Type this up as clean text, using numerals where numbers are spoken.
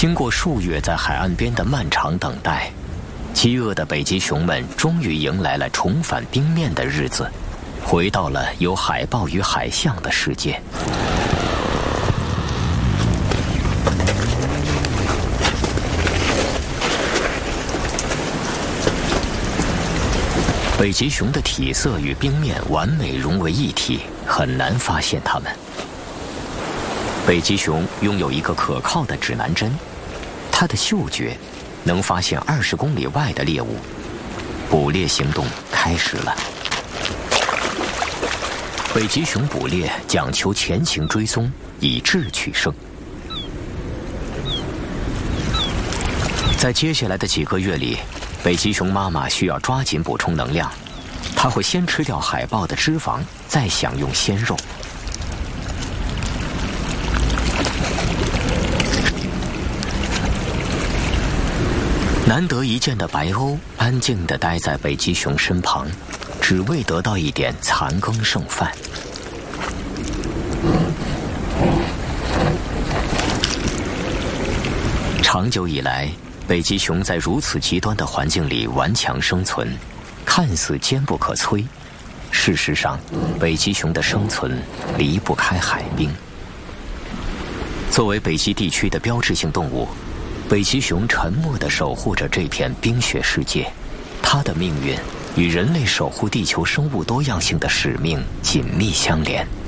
经过数月在海岸边的漫长等待，饥饿的北极熊们终于迎来了重返冰面的日子，回到了有海豹与海象的世界。北极熊的体色与冰面完美融为一体，很难发现它们。北极熊拥有一个可靠的指南针，它的嗅觉能发现20公里外的猎物。捕猎行动开始了。北极熊捕猎讲求前行追踪，以智取胜。在接下来的几个月里，北极熊妈妈需要抓紧补充能量，她会先吃掉海豹的脂肪，再享用鲜肉。难得一见的白鸥安静地待在北极熊身旁，只为得到一点残羹剩饭。长久以来，北极熊在如此极端的环境里顽强生存，看似坚不可摧。事实上，北极熊的生存离不开海冰。作为北极地区的标志性动物，北极熊沉默地守护着这片冰雪世界，它的命运与人类守护地球生物多样性的使命紧密相连。